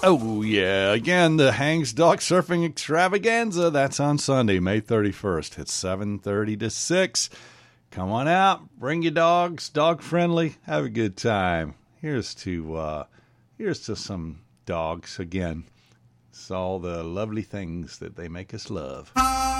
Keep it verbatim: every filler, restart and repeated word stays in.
Oh, yeah. Again, the Hangs Dog Surfing Extravaganza. That's on Sunday, May thirty-first. It's seven thirty to six. Come on out. Bring your dogs. Dog friendly. Have a good time. Here's to, uh, here's to some dogs again. It's all the lovely things that they make us love.